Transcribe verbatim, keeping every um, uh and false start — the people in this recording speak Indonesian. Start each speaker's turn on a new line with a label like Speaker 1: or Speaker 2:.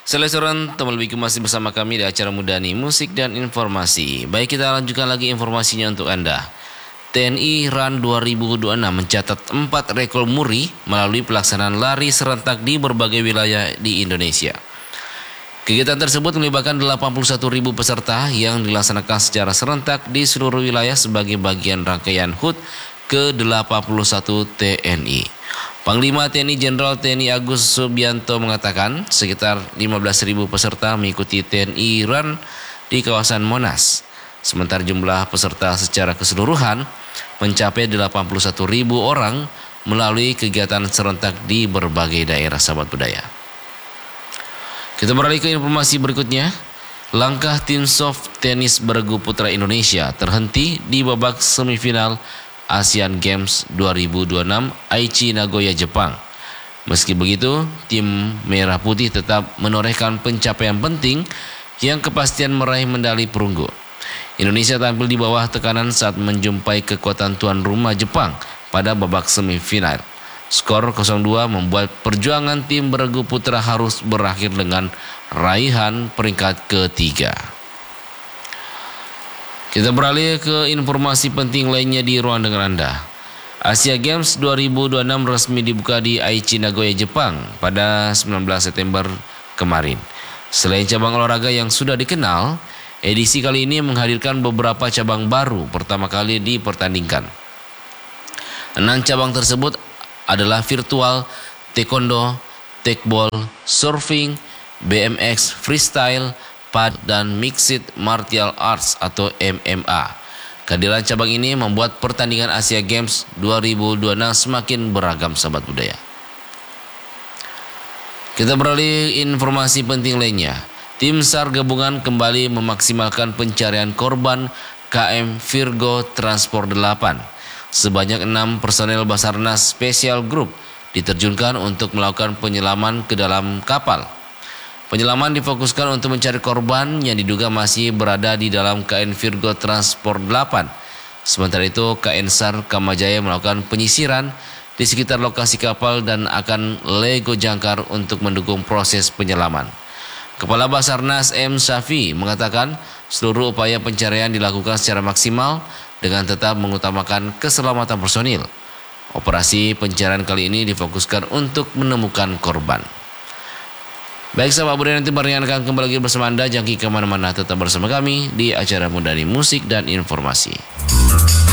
Speaker 1: Selesoran teman lebih masih bersama kami di acara Mudani Musik dan Informasi. Baik, kita lanjutkan lagi informasinya untuk Anda. T N I Run dua ribu dua puluh enam mencatat empat rekor muri melalui pelaksanaan lari serentak di berbagai wilayah di Indonesia. Kegiatan tersebut melibatkan delapan puluh satu ribu peserta yang dilaksanakan secara serentak di seluruh wilayah sebagai bagian rangkaian H U T ke delapan puluh satu T N I. Panglima T N I Jenderal T N I Agus Subianto mengatakan sekitar lima belas ribu peserta mengikuti T N I Run di kawasan Monas. Sementara jumlah peserta secara keseluruhan mencapai delapan puluh satu ribu orang melalui kegiatan serentak di berbagai daerah sahabat budaya. Kita beralih ke informasi berikutnya. Langkah tim soft tenis bergu putra Indonesia terhenti di babak semifinal Asian Games dua ribu dua puluh enam Aichi Nagoya, Jepang. Meski begitu, tim merah putih tetap menorehkan pencapaian penting yang kepastian meraih medali perunggu. Indonesia tampil di bawah tekanan saat menjumpai kekuatan tuan rumah Jepang pada babak semifinal. Skor nol dua membuat perjuangan tim bergu putra harus berakhir dengan raihan peringkat ketiga. Kita beralih ke informasi penting lainnya di ruang dengar Anda. Asia Games dua ribu dua puluh enam resmi dibuka di Aichi Nagoya, Jepang pada sembilan belas September kemarin. Selain cabang olahraga yang sudah dikenal, edisi kali ini menghadirkan beberapa cabang baru pertama kali dipertandingkan. Enam cabang tersebut adalah virtual, taekwondo, tekbol, surfing, B M X freestyle, pad, dan mixed martial arts atau M M A. Kehadiran cabang ini membuat pertandingan Asia Games dua ribu dua puluh enam semakin beragam sahabat budaya. Kita beralih informasi penting lainnya. Tim SAR gabungan kembali memaksimalkan pencarian korban K M Virgo Transport delapan. Sebanyak enam personel Basarnas Special Group diterjunkan untuk melakukan penyelaman ke dalam kapal. Penyelaman difokuskan untuk mencari korban yang diduga masih berada di dalam K N Virgo Transport delapan. Sementara itu, K N SAR Kamajaya melakukan penyisiran di sekitar lokasi kapal dan akan lego jangkar untuk mendukung proses penyelaman. Kepala Basarnas M. Syafi mengatakan seluruh upaya pencarian dilakukan secara maksimal dengan tetap mengutamakan keselamatan personil. Operasi pencarian kali ini difokuskan untuk menemukan korban. Baik sahabat budaya, nanti barengan akan kembali lagi bersama Anda. Jangan kemana-mana, tetap bersama kami di acara Mudani Musik dan Informasi.